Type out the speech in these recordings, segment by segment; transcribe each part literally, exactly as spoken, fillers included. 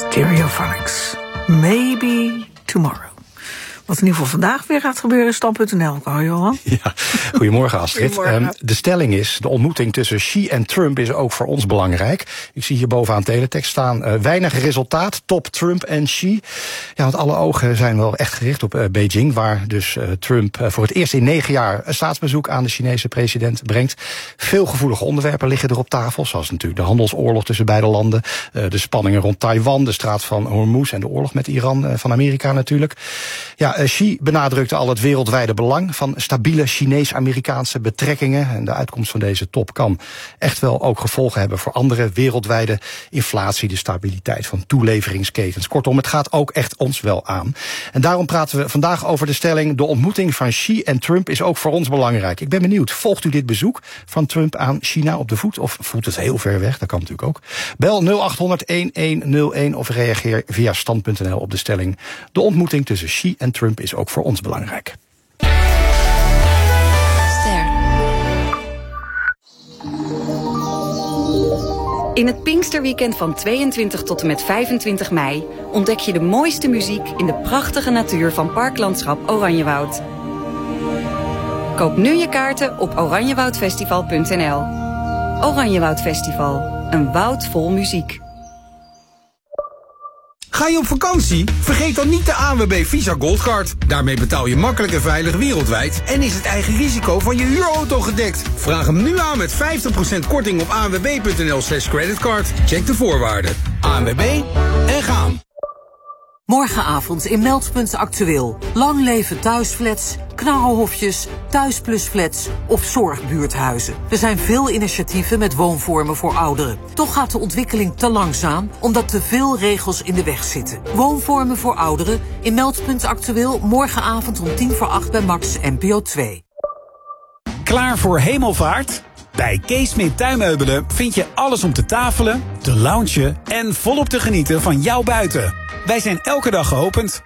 Stereophonics. Maybe tomorrow. Wat in ieder geval vandaag weer gaat gebeuren in stand punt n l. Oh, Johan. Ja, goedemorgen Astrid. Goedemorgen. Um, de stelling is, de ontmoeting tussen Xi en Trump is ook voor ons belangrijk. Ik zie hier bovenaan teletext staan, uh, weinig resultaat, top Trump en Xi. Ja, want alle ogen zijn wel echt gericht op uh, Beijing, waar dus uh, Trump uh, voor het eerst in negen jaar een staatsbezoek aan de Chinese president brengt. Veel gevoelige onderwerpen liggen er op tafel, zoals natuurlijk de handelsoorlog tussen beide landen, uh, de spanningen rond Taiwan, de straat van Hormuz en de oorlog met Iran uh, van Amerika natuurlijk. Ja, Xi benadrukte al het wereldwijde belang van stabiele Chinees-Amerikaanse betrekkingen. En de uitkomst van deze top kan echt wel ook gevolgen hebben voor andere wereldwijde inflatie, de stabiliteit van toeleveringsketens. Kortom, het gaat ook echt ons wel aan. En daarom praten we vandaag over de stelling, de ontmoeting van Xi en Trump is ook voor ons belangrijk. Ik ben benieuwd, volgt u dit bezoek van Trump aan China op de voet? Of voelt het heel ver weg? Dat kan natuurlijk ook. Bel nul acht honderd elf nul een of reageer via stand punt n l op de stelling, de ontmoeting tussen Xi en Trump is ook voor ons belangrijk. Ster. In het Pinksterweekend van tweeëntwintig tot en met vijfentwintig mei ontdek je de mooiste muziek in de prachtige natuur van Parklandschap Oranjewoud. Koop nu je kaarten op oranjewoudfestival punt n l. Oranjewoud Festival, een woud vol muziek. Ga je op vakantie? Vergeet dan niet de A N W B Visa Goldcard. Daarmee betaal je makkelijk en veilig wereldwijd en is het eigen risico van je huurauto gedekt. Vraag hem nu aan met vijftig procent korting op a n w b punt n l slash creditcard. Check de voorwaarden. A N W B en gaan. Morgenavond in Meldpunt Actueel. Lang leven thuisflats, knarrelhofjes, thuisplusflats of zorgbuurthuizen. Er zijn veel initiatieven met woonvormen voor ouderen. Toch gaat de ontwikkeling te langzaam, omdat te veel regels in de weg zitten. Woonvormen voor ouderen in Meldpunt Actueel morgenavond om tien voor acht bij Max N P O twee. Klaar voor hemelvaart? Bij Keesmit Tuinmeubelen vind je alles om te tafelen, te loungen en volop te genieten van jouw buiten. Wij zijn elke dag geopend.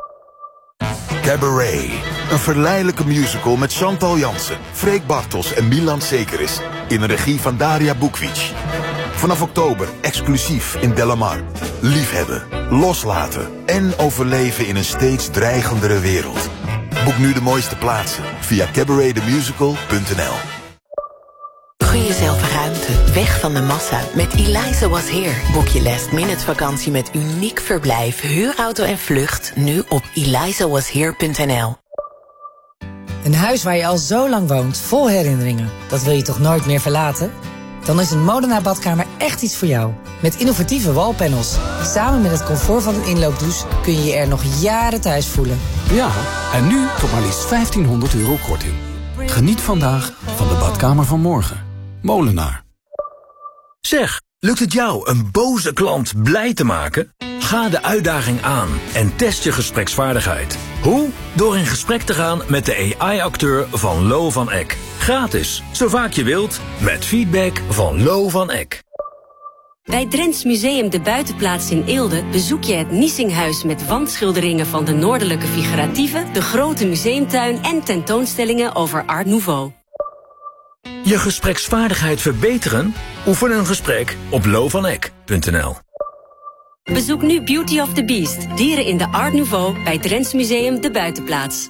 Cabaret. Een verleidelijke musical met Chantal Jansen, Freek Bartels en Milan Sekeris. In de regie van Daria Bukvic. Vanaf oktober exclusief in Delamar. Liefhebben, loslaten en overleven in een steeds dreigendere wereld. Boek nu de mooiste plaatsen via cabaret the musical punt n l. Gun jezelf ruimte, weg van de massa. Met Eliza Was Here boek je last minute vakantie met uniek verblijf, huurauto en vlucht nu op eliza was here punt n l. Een huis waar je al zo lang woont, vol herinneringen. Dat wil je toch nooit meer verlaten? Dan is een Molenaar badkamer echt iets voor jou. Met innovatieve wallpanels. Samen met het comfort van een inloopdouche kun je je er nog jaren thuis voelen. Ja, en nu tot maar liefst vijftienhonderd euro korting. Geniet vandaag van de badkamer van morgen. Molenaar. Zeg, lukt het jou een boze klant blij te maken? Ga de uitdaging aan en test je gespreksvaardigheid. Hoe? Door in gesprek te gaan met de A I-acteur van Lo van Eck. Gratis, zo vaak je wilt, met feedback van Lo van Eck. Bij Drents Museum De Buitenplaats in Eelde bezoek je het Niesinghuis met wandschilderingen van de noordelijke figuratieven, de grote museumtuin en tentoonstellingen over Art Nouveau. Je gespreksvaardigheid verbeteren? Oefen een gesprek op lo van eck punt n l. Bezoek nu Beauty of the Beast, dieren in de Art Nouveau bij Drents Museum De Buitenplaats.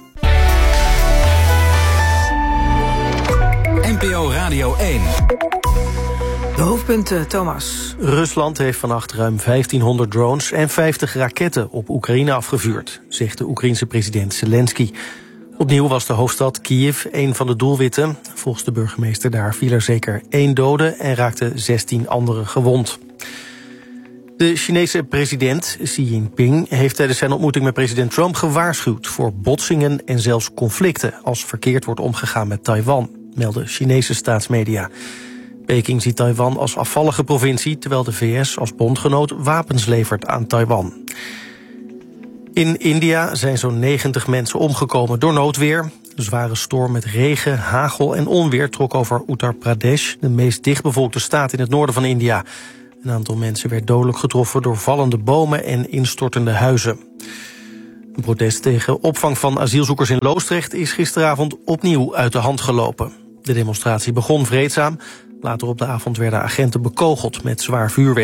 N P O Radio één. De hoofdpunten, Thomas. Rusland heeft vannacht ruim vijftienhonderd drones en vijftig raketten op Oekraïne afgevuurd, zegt de Oekraïense president Zelensky. Opnieuw was de hoofdstad Kiev een van de doelwitten. Volgens de burgemeester daar viel er zeker één dode en raakten zestien anderen gewond. De Chinese president Xi Jinping heeft tijdens zijn ontmoeting met president Trump gewaarschuwd voor botsingen en zelfs conflicten als verkeerd wordt omgegaan met Taiwan, melden Chinese staatsmedia. Peking ziet Taiwan als afvallige provincie, terwijl de V S als bondgenoot wapens levert aan Taiwan. In India zijn zo'n negentig mensen omgekomen door noodweer. Een zware storm met regen, hagel en onweer trok over Uttar Pradesh, de meest dichtbevolkte staat in het noorden van India. Een aantal mensen werd dodelijk getroffen door vallende bomen en instortende huizen. Een protest tegen opvang van asielzoekers in Loosdrecht is gisteravond opnieuw uit de hand gelopen. De demonstratie begon vreedzaam. Later op de avond werden agenten bekogeld met zwaar vuurwerk.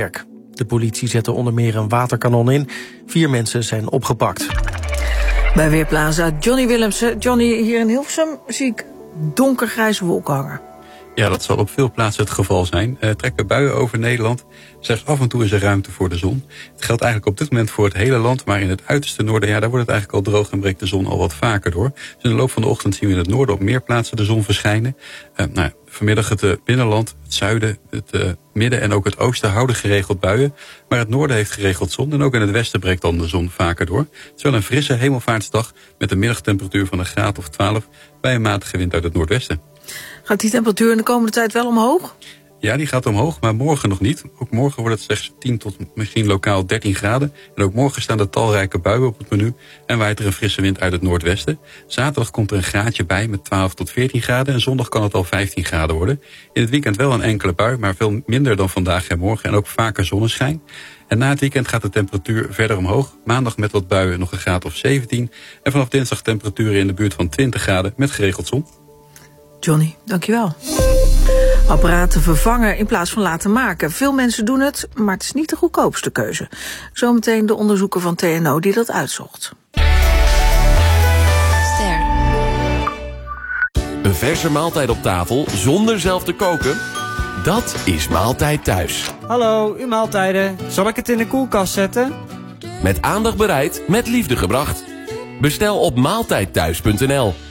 De politie zette onder meer een waterkanon in. Vier mensen zijn opgepakt. Bij Weerplaza Johnny Willemsen. Johnny, hier in Hilversum zie ik donkergrijze wolken hangen. Ja, dat zal op veel plaatsen het geval zijn. Er trekken buien over Nederland. Slechts af en toe is er ruimte voor de zon. Het geldt eigenlijk op dit moment voor het hele land. Maar in het uiterste noorden, ja, daar wordt het eigenlijk al droog en breekt de zon al wat vaker door. Dus in de loop van de ochtend zien we in het noorden op meer plaatsen de zon verschijnen. Uh, nou, vanmiddag het uh, binnenland, het zuiden, het uh, midden en ook het oosten houden geregeld buien. Maar het noorden heeft geregeld zon. En ook in het westen breekt dan de zon vaker door. Het is wel een frisse hemelvaartsdag met een middagtemperatuur van een graad of twaalf... bij een matige wind uit het noordwesten. Gaat die temperatuur in de komende tijd wel omhoog? Ja, die gaat omhoog, maar morgen nog niet. Ook morgen wordt het slechts tien tot misschien lokaal dertien graden. En ook morgen staan er talrijke buien op het menu en waait er een frisse wind uit het noordwesten. Zaterdag komt er een graadje bij met twaalf tot veertien graden en zondag kan het al vijftien graden worden. In het weekend wel een enkele bui, maar veel minder dan vandaag en morgen en ook vaker zonneschijn. En na het weekend gaat de temperatuur verder omhoog. Maandag met wat buien nog een graad of zeventien. En vanaf dinsdag temperaturen in de buurt van twintig graden met geregeld zon. Johnny, dankjewel. Apparaten vervangen in plaats van laten maken. Veel mensen doen het, maar het is niet de goedkoopste keuze. Zometeen de onderzoeker van T N O die dat uitzocht. Ster. Een verse maaltijd op tafel zonder zelf te koken? Dat is Maaltijd Thuis. Hallo, uw maaltijden. Zal ik het in de koelkast zetten? Met aandacht bereid, met liefde gebracht. Bestel op maaltijdthuis punt n l.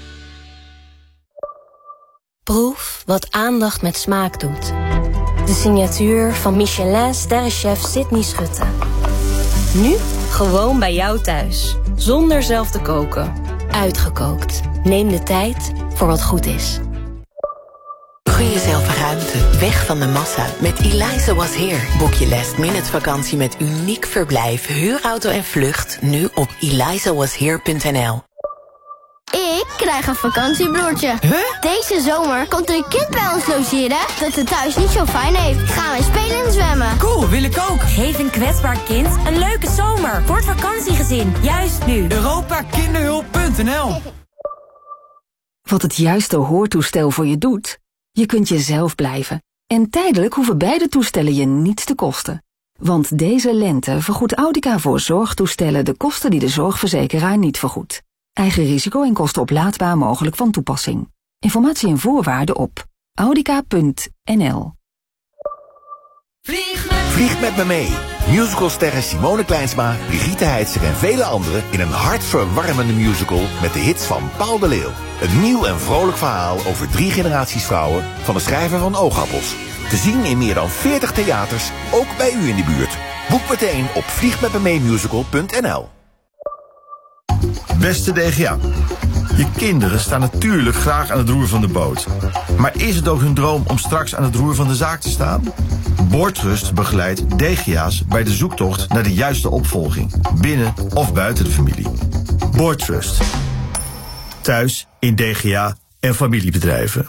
Proef wat aandacht met smaak doet. De signatuur van Michelin-sterrenchef Sydney Schutte. Nu gewoon bij jou thuis. Zonder zelf te koken. Uitgekookt. Neem de tijd voor wat goed is. Gun jezelf ruimte, weg van de massa. Met Eliza Was Here boek je last minute vakantie met uniek verblijf, huurauto en vlucht. Nu op eliza was here punt n l. Ik krijg een vakantiebroertje. Huh? Deze zomer komt er een kind bij ons logeren dat het thuis niet zo fijn heeft. Gaan wij spelen en zwemmen. Cool, wil ik ook. Geef een kwetsbaar kind een leuke zomer voor het vakantiegezin. Juist nu. Europa Kinderhulp punt n l. Wat het juiste hoortoestel voor je doet? Je kunt jezelf blijven. En tijdelijk hoeven beide toestellen je niets te kosten. Want deze lente vergoedt Audica voor zorgtoestellen de kosten die de zorgverzekeraar niet vergoedt. Eigen risico en kosten oplaadbaar mogelijk van toepassing. Informatie en voorwaarden op audica punt n l. Vlieg met, Vlieg met me mee. Musicalsterren Simone Kleinsma, Brigitte Heitzer en vele anderen in een hartverwarmende musical met de hits van Paul de Leeuw. Een nieuw en vrolijk verhaal over drie generaties vrouwen van de schrijver van Oogappels. Te zien in meer dan veertig theaters, ook bij u in de buurt. Boek meteen op vlieg met me mee musical punt n l. Beste D G A, je kinderen staan natuurlijk graag aan het roer van de boot. Maar is het ook hun droom om straks aan het roer van de zaak te staan? Boardtrust begeleidt D G A's bij de zoektocht naar de juiste opvolging, binnen of buiten de familie. Boardtrust. Thuis in D G A en familiebedrijven.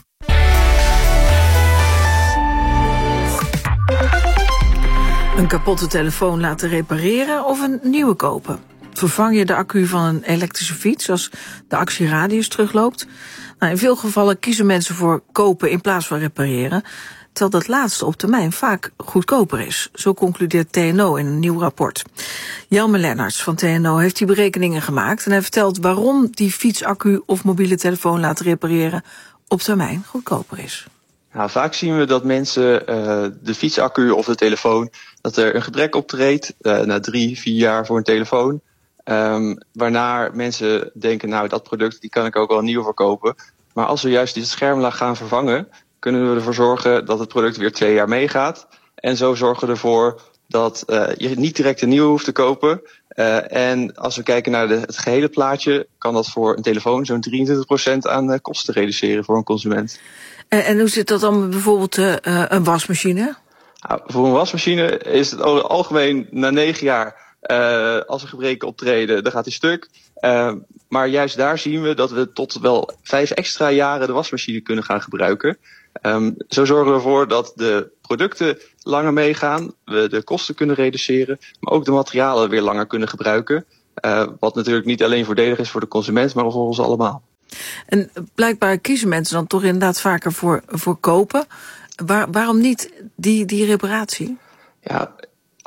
Een kapotte telefoon laten repareren of een nieuwe kopen? Vervang je de accu van een elektrische fiets als de actieradius terugloopt? Nou, in veel gevallen kiezen mensen voor kopen in plaats van repareren, terwijl dat laatste op termijn vaak goedkoper is. Zo concludeert T N O in een nieuw rapport. Jelmer Lennarts van T N O heeft die berekeningen gemaakt en hij vertelt waarom die fietsaccu of mobiele telefoon laten repareren op termijn goedkoper is. Nou, vaak zien we dat mensen uh, de fietsaccu of de telefoon, dat er een gebrek optreedt uh, na drie, vier jaar voor een telefoon. Um, waarna mensen denken, nou dat product die kan ik ook wel nieuw verkopen. Maar als we juist die schermlaag gaan vervangen, kunnen we ervoor zorgen dat het product weer twee jaar meegaat. En zo zorgen we ervoor dat uh, je niet direct een nieuwe hoeft te kopen. Uh, en als we kijken naar de, het gehele plaatje, kan dat voor een telefoon zo'n drieëntwintig procent aan uh, kosten reduceren voor een consument. En, en hoe zit dat dan met bijvoorbeeld uh, een wasmachine? Nou, voor een wasmachine is het over het algemeen na negen jaar, uh, als er gebreken optreden, dan gaat die stuk. Uh, maar juist daar zien we dat we tot wel vijf extra jaren de wasmachine kunnen gaan gebruiken. Um, zo zorgen we ervoor dat de producten langer meegaan, we de kosten kunnen reduceren, maar ook de materialen weer langer kunnen gebruiken. Uh, wat natuurlijk niet alleen voordelig is voor de consument, maar voor ons allemaal. En blijkbaar kiezen mensen dan toch inderdaad vaker voor, voor kopen. Waar, waarom niet die, die reparatie? Ja,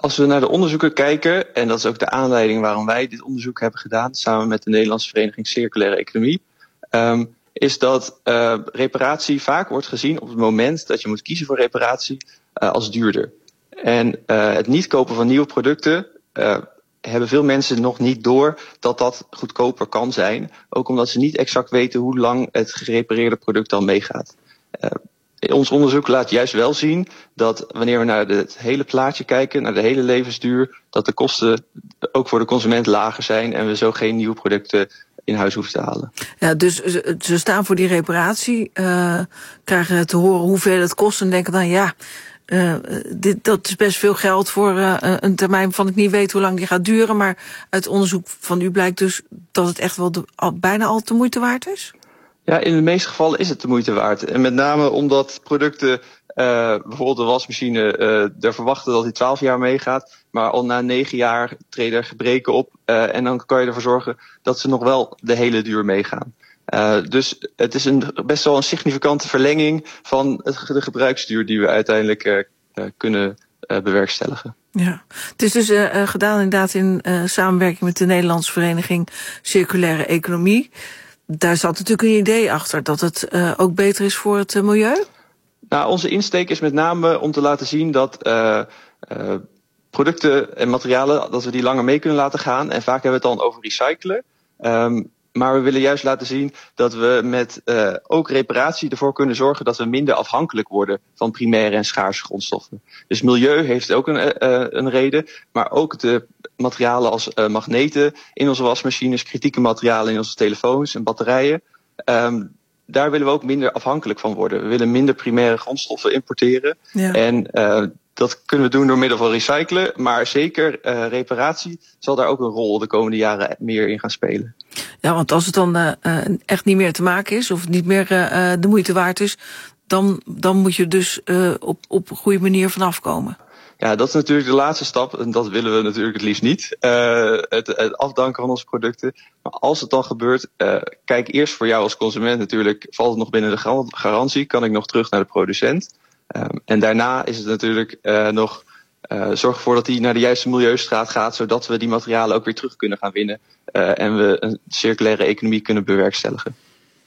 Als we naar de onderzoeken kijken, en dat is ook de aanleiding waarom wij dit onderzoek hebben gedaan, samen met de Nederlandse Vereniging Circulaire Economie, um, is dat uh, reparatie vaak wordt gezien op het moment dat je moet kiezen voor reparatie uh, als duurder. En uh, het niet kopen van nieuwe producten uh, hebben veel mensen nog niet door dat dat goedkoper kan zijn. Ook omdat ze niet exact weten hoe lang het gerepareerde product dan meegaat. Uh, ons onderzoek laat juist wel zien dat wanneer we naar het hele plaatje kijken, naar de hele levensduur, dat de kosten ook voor de consument lager zijn en we zo geen nieuwe producten in huis hoeven te halen. Ja, dus ze staan voor die reparatie, uh, krijgen te horen hoeveel het kost en denken dan ja, Uh, dit, dat is best veel geld voor uh, een termijn van ik niet weet hoe lang die gaat duren. Maar uit onderzoek van u blijkt dus dat het echt wel de, al, bijna al de moeite waard is? Ja, in de meeste gevallen is het de moeite waard. En met name omdat producten, uh, bijvoorbeeld de wasmachine, uh, er verwachten dat die twaalf jaar meegaat. Maar al na negen jaar treden er gebreken op. Uh, en dan kan je ervoor zorgen dat ze nog wel de hele duur meegaan. Uh, dus het is een, best wel een significante verlenging van het, de gebruiksduur die we uiteindelijk uh, uh, kunnen uh, bewerkstelligen. Ja, het is dus uh, gedaan inderdaad in uh, samenwerking met de Nederlandse Vereniging Circulaire Economie. Daar zat natuurlijk een idee achter dat het uh, ook beter is voor het uh, milieu? Nou, onze insteek is met name om te laten zien dat uh, uh, producten en materialen, dat we die langer mee kunnen laten gaan. En vaak hebben we het dan over recyclen. Um, Maar we willen juist laten zien dat we met uh, ook reparatie ervoor kunnen zorgen dat we minder afhankelijk worden van primaire en schaarse grondstoffen. Dus milieu heeft ook een, uh, een reden, maar ook de materialen als uh, magneten in onze wasmachines, kritieke materialen in onze telefoons en batterijen. Um, daar willen we ook minder afhankelijk van worden. We willen minder primaire grondstoffen importeren. Ja. En uh, dat kunnen we doen door middel van recyclen, maar zeker uh, reparatie zal daar ook een rol de komende jaren meer in gaan spelen. Ja, want als het dan uh, echt niet meer te maken is, of niet meer uh, de moeite waard is, dan, dan moet je dus uh, op, op een goede manier vanaf komen. Ja, dat is natuurlijk de laatste stap en dat willen we natuurlijk het liefst niet. Uh, het, het afdanken van onze producten. Maar als het dan gebeurt, uh, kijk eerst voor jou als consument natuurlijk, valt het nog binnen de garantie, kan ik nog terug naar de producent. Um, en daarna is het natuurlijk uh, nog uh, zorg ervoor dat die naar de juiste milieustraat gaat, zodat we die materialen ook weer terug kunnen gaan winnen uh, en we een circulaire economie kunnen bewerkstelligen.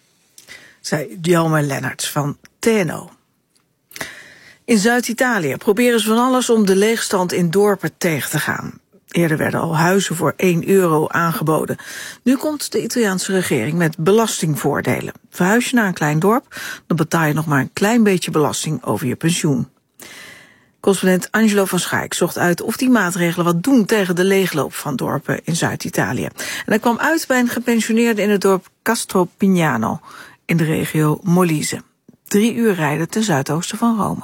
Zei Jelmer Lennarts van T N O. In Zuid-Italië proberen ze van alles om de leegstand in dorpen tegen te gaan. Eerder werden al huizen voor één euro aangeboden. Nu komt de Italiaanse regering met belastingvoordelen. Verhuis je naar een klein dorp, dan betaal je nog maar een klein beetje belasting over je pensioen. Correspondent Angelo van Schaik zocht uit of die maatregelen wat doen tegen de leegloop van dorpen in Zuid-Italië. En hij kwam uit bij een gepensioneerde in het dorp Castropignano in de regio Molise. Drie uur rijden ten zuidoosten van Rome.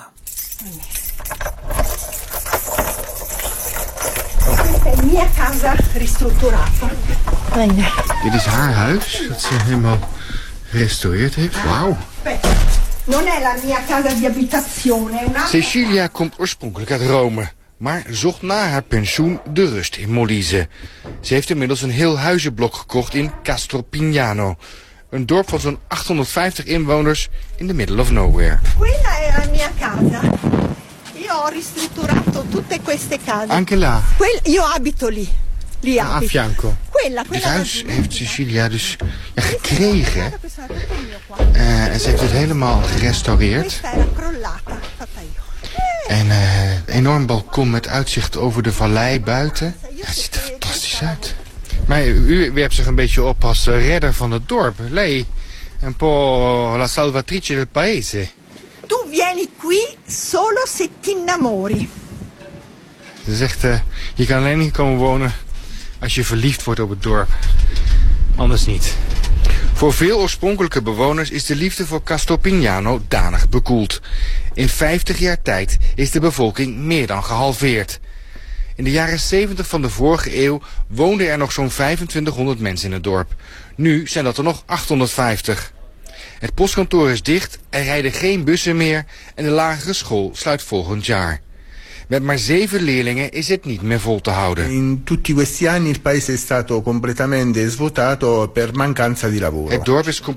Mia casa ristrutturata. Dit is haar huis, dat ze helemaal gerestaureerd heeft. Wauw. Non è la mia casa di abitazione. Cecilia komt oorspronkelijk uit Rome, maar zocht na haar pensioen de rust in Molise. Ze heeft inmiddels een heel huizenblok gekocht in Castropignano. Een dorp van zo'n achthonderdvijftig inwoners in the middle of nowhere. Quella è la mia casa. Io ho ristrutturato tutte queste case. Anche là? Quel, io abito lì. Lì a abito. fianco. Quella, quella. Dit huis heeft Cecilia dus ja, gekregen. Uh, en ze heeft het helemaal gerestaureerd. En uh, een enorm balkon met uitzicht over de vallei buiten. Ja, het ziet er fantastisch uit. Maar u, u hebt zich een beetje op als redder van het dorp. Lei, un po' la salvatrice del paese. Tu vieni qui solo se ti innamori. Ze zegt, uh, je kan alleen hier komen wonen als je verliefd wordt op het dorp. Anders niet. Voor veel oorspronkelijke bewoners is de liefde voor Castropignano danig bekoeld. In vijftig jaar tijd is de bevolking meer dan gehalveerd. In de jaren zeventig van de vorige eeuw woonden er nog zo'n vijfentwintighonderd mensen in het dorp. Nu zijn dat er nog achthonderdvijftig. Het postkantoor is dicht, er rijden geen bussen meer en de lagere school sluit volgend jaar. Met maar zeven leerlingen is het niet meer vol te houden. In tutti questi anni il paese è stato completamente svuotato per mancanza di lavoro. Het dorp is compleet